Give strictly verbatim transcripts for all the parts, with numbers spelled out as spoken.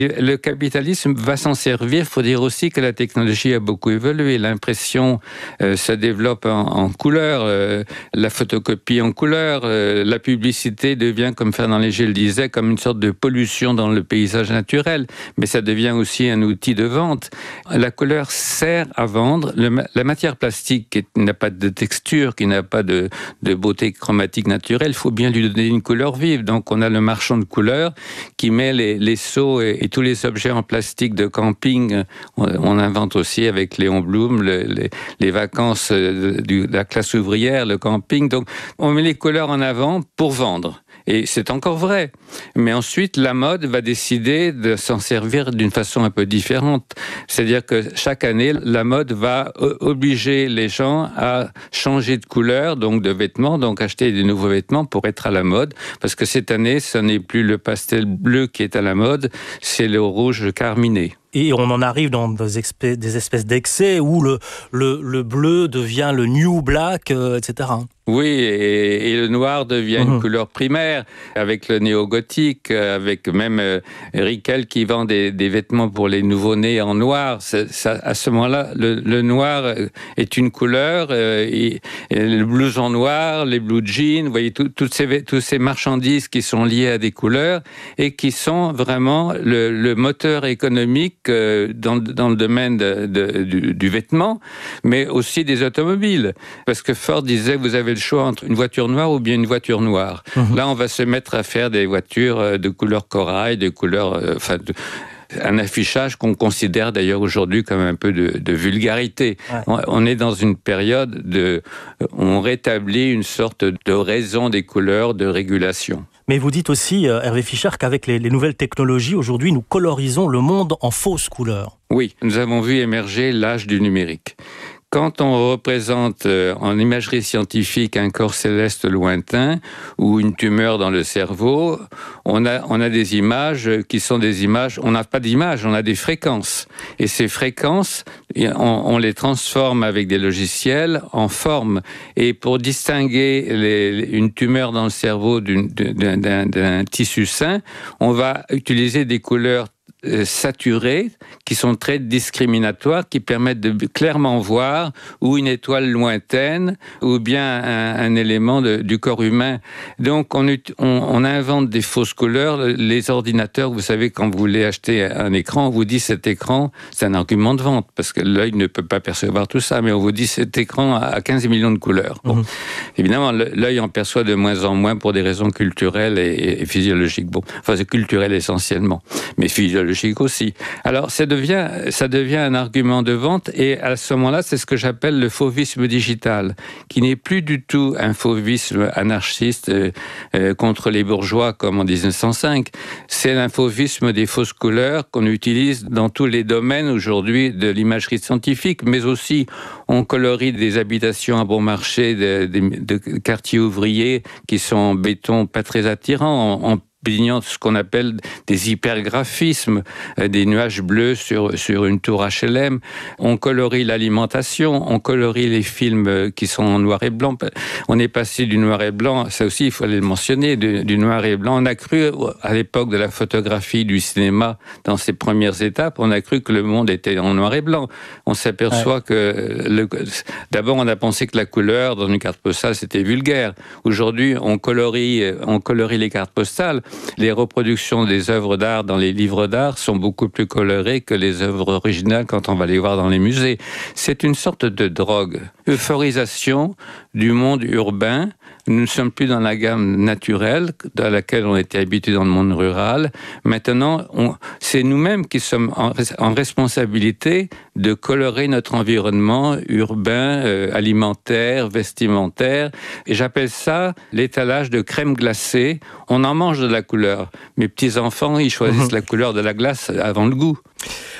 Le capitalisme va s'en servir. Il faut dire aussi que la technologie a beaucoup évolué. L'impression euh, se développe en, en couleur, euh, la photocopie en couleur, euh, la publicité devient, comme Fernand Léger le disait, comme une sorte de pollution dans le paysage naturel. Mais ça devient aussi un outil de vente. La couleur sert à vendre. Le, la matière plastique qui n'a pas de texture, qui n'a pas de, de beauté chromatique naturelle, il faut bien lui donner une couleur vive. Donc on a le marchand de couleurs qui met les, les seaux et, et tous les objets en plastique de camping. On, on invente aussi avec Léon Blum le, les, les vacances de, de la classe ouvrière, le camping. Donc on met les couleurs en avant pour vendre. Et c'est encore vrai. Mais ensuite, la mode va décider de s'en servir d'une façon un peu différente. C'est-à-dire que chaque année, la mode va obliger les gens à changer de couleur, donc de vêtements, donc acheter des nouveaux vêtements pour être à la mode. Parce que cette année, ce n'est plus le pastel bleu qui est à la mode, c'est le rouge carminé. Et on en arrive dans des espèces, des espèces d'excès où le, le, le bleu devient le new black, euh, et cetera. Oui, et, et le noir devient mmh. une couleur primaire, avec le néo-gothique, avec même euh, Riquel qui vend des, des vêtements pour les nouveau-nés en noir. Ça, ça, à ce moment-là, le, le noir est une couleur, euh, et, et le blouson noir, les blue jeans, vous voyez, tout, toutes ces, toutes ces marchandises qui sont liées à des couleurs et qui sont vraiment le, le moteur économique Dans, dans le domaine de, de, du, du vêtement, mais aussi des automobiles. Parce que Ford disait, vous avez le choix entre une voiture noire ou bien une voiture noire. Mmh. Là, on va se mettre à faire des voitures de couleur corail, de couleur... Euh, enfin, de, un affichage qu'on considère d'ailleurs aujourd'hui comme un peu de, de vulgarité. Ouais. On, on est dans une période de... On rétablit une sorte de raison des couleurs, de régulation. Mais vous dites aussi, euh, Hervé Fischer, qu'avec les, les nouvelles technologies, aujourd'hui, nous colorisons le monde en fausses couleurs. Oui, nous avons vu émerger l'âge du numérique. Quand on représente euh, en imagerie scientifique un corps céleste lointain ou une tumeur dans le cerveau, on a, on a des images qui sont des images, on n'a pas d'images, on a des fréquences. Et ces fréquences, on, on les transforme avec des logiciels en formes. Et pour distinguer les, une tumeur dans le cerveau d'une, d'un, d'un, d'un tissu sain, on va utiliser des couleurs saturées, qui sont très discriminatoires, qui permettent de clairement voir où une étoile lointaine, ou bien un, un élément de, du corps humain. Donc on, on, on invente des fausses couleurs. Les ordinateurs, vous savez, quand vous voulez acheter un écran, on vous dit cet écran, c'est un argument de vente, parce que l'œil ne peut pas percevoir tout ça, mais on vous dit cet écran a quinze millions de couleurs. Bon. Mmh. Évidemment, l'œil en perçoit de moins en moins pour des raisons culturelles et, et physiologiques. Bon, enfin, c'est culturel essentiellement, mais physiologique aussi. Alors, ça devient, ça devient un argument de vente, et à ce moment-là, c'est ce que j'appelle le fauvisme digital, qui n'est plus du tout un fauvisme anarchiste euh, euh, contre les bourgeois comme en dix-neuf cent cinq. C'est un fauvisme des fausses couleurs qu'on utilise dans tous les domaines aujourd'hui de l'imagerie scientifique, mais aussi on colorie des habitations à bon marché, de, de, de quartiers ouvriers qui sont en béton pas très attirants, en, en peignant ce qu'on appelle des hypergraphismes, des nuages bleus sur, sur une tour H L M. On colorie l'alimentation, on colorie les films qui sont en noir et blanc. On est passé du noir et blanc, ça aussi il faut le mentionner, du, du noir et blanc. On a cru, à l'époque de la photographie, du cinéma, dans ses premières étapes, on a cru que le monde était en noir et blanc. On s'aperçoit ouais. que... Le, d'abord, on a pensé que la couleur, dans une carte postale, c'était vulgaire. Aujourd'hui, on colorie, on colorie les cartes postales. Les reproductions des œuvres d'art dans les livres d'art sont beaucoup plus colorées que les œuvres originales quand on va les voir dans les musées. C'est une sorte de drogue. Euphorisation du monde urbain. Nous ne sommes plus dans la gamme naturelle dans laquelle on était habitué dans le monde rural. Maintenant, on, c'est nous-mêmes qui sommes en, en responsabilité de colorer notre environnement urbain, euh, alimentaire, vestimentaire. Et j'appelle ça l'étalage de crème glacée. On en mange de la couleur. Mes petits-enfants, ils choisissent mmh. la couleur de la glace avant le goût.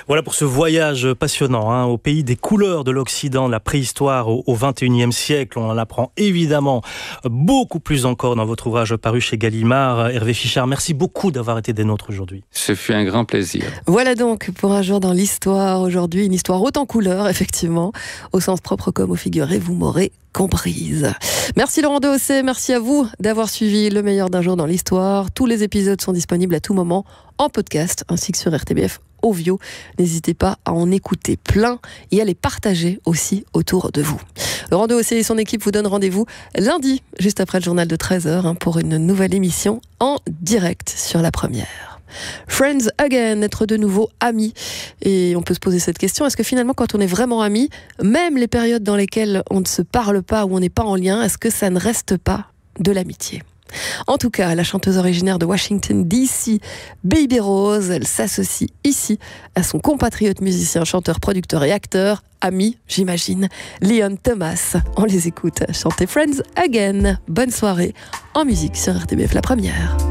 Voilà pour ce voyage passionnant hein, au pays des couleurs de l'Occident, de la préhistoire au, au vingt et unième siècle. On en apprend évidemment beaucoup plus encore dans votre ouvrage paru chez Gallimard. Hervé Fichard, merci beaucoup d'avoir été des nôtres aujourd'hui. Ce fut un grand plaisir. Voilà donc pour un jour dans l'histoire aujourd'hui, une histoire haute en couleurs, effectivement, au sens propre comme au figuré, vous m'aurez comprise. Merci Laurent Dehausset, merci à vous d'avoir suivi Le Meilleur d'un jour dans l'histoire. Tous les épisodes sont disponibles à tout moment en podcast ainsi que sur R T B F Ovio. N'hésitez pas à en écouter plein et à les partager aussi autour de vous. Laurent Dehausset et son équipe vous donnent rendez-vous lundi, juste après le journal de treize heures, hein, pour une nouvelle émission en direct sur La Première. Friends again, être de nouveau amis. Et on peut se poser cette question, est-ce que finalement quand on est vraiment amis, même les périodes dans lesquelles on ne se parle pas ou on n'est pas en lien, est-ce que ça ne reste pas de l'amitié ? En tout cas, la chanteuse originaire de Washington D C, Baby Rose, elle s'associe ici à son compatriote musicien, chanteur, producteur et acteur, ami, j'imagine, Leon Thomas. On les écoute chanter Friends Again. Bonne soirée en musique sur R T B F La Première.